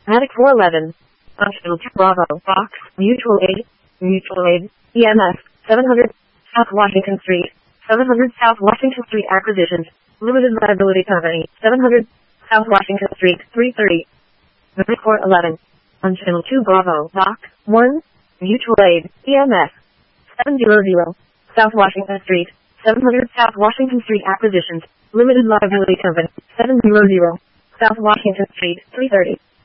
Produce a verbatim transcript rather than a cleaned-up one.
Attic four eleven. Unfilled. Bravo. Box. Mutual Aid. Mutual Aid. E M S. seven hundred. South Washington Street. seven hundred South Washington Street Acquisitions. Limited Liability Company. seven hundred. South Washington Street. three thirty. Attic four eleven. Unfilled. two Bravo. Box. one. Mutual Aid. E M S. seven hundred. South Washington Street. seven hundred South Washington Street Acquisitions. Limited Liability Company. seven hundred. South Washington Street. three thirty.